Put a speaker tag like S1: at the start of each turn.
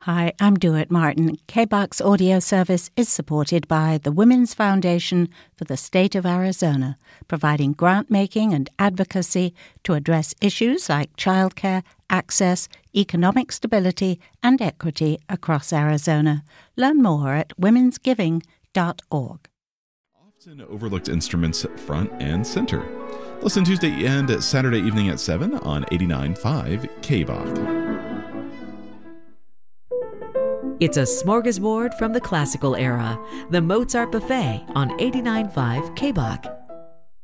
S1: Hi, I'm Duet Martin. KBOX audio service is supported by the Women's Foundation for the State of Arizona, providing grant-making and advocacy to address issues like childcare, access, economic stability, and equity across Arizona. Learn more at womensgiving.org.
S2: Often overlooked instruments front and center. Listen Tuesday and Saturday evening at 7 on 89.5 KBOX.
S3: It's a smorgasbord from the classical era. The Mozart Buffet on 89.5 KBOX.